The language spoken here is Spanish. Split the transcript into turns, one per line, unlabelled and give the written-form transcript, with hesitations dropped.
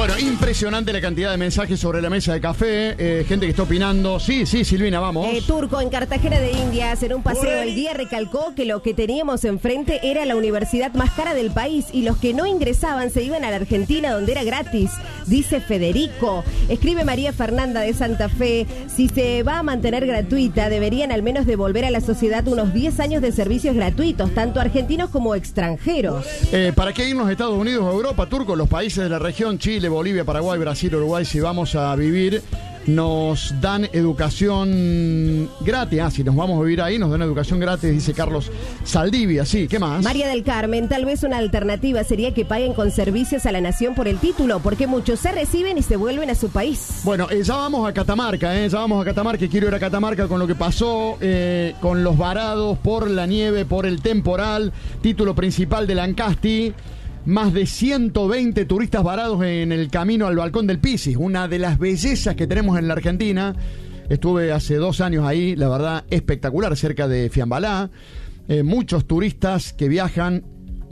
Bueno, impresionante la cantidad de mensajes sobre la mesa de café, gente que está opinando. Sí, Silvina, vamos.
Turco, en Cartagena de Indias, en un paseo el día recalcó que lo que teníamos enfrente era la universidad más cara del país y los que no ingresaban se iban a la Argentina donde era gratis, dice Federico. Escribe María Fernanda de Santa Fe, si se va a mantener gratuita, deberían al menos devolver a la sociedad unos 10 años de servicios gratuitos, tanto argentinos como extranjeros.
¿Para qué irnos a Estados Unidos o Europa, Turco? Los países de la región, Chile, Bolivia, Paraguay, Brasil, Uruguay, si vamos a vivir, nos dan educación gratis. Si nos vamos a vivir ahí, nos dan educación gratis, dice Carlos Saldivia. Sí, ¿qué más?
María del Carmen, tal vez una alternativa sería que paguen con servicios a la nación por el título, porque muchos se reciben y se vuelven a su país.
Bueno, ya vamos a Catamarca, quiero ir a Catamarca con lo que pasó con los varados por la nieve, por el temporal, título principal de Lancasti. Más de 120 turistas varados en el camino al Balcón del Pisis, una de las bellezas que tenemos en la Argentina. Estuve hace 2 años ahí, la verdad, espectacular, cerca de Fiambalá. Muchos turistas que viajan